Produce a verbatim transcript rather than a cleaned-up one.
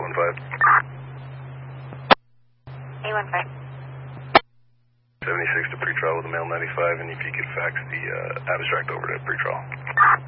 one five. eight one five. seventy-six to pretrial with a male ninety-five, and if you could fax the uh, abstract over to pretrial.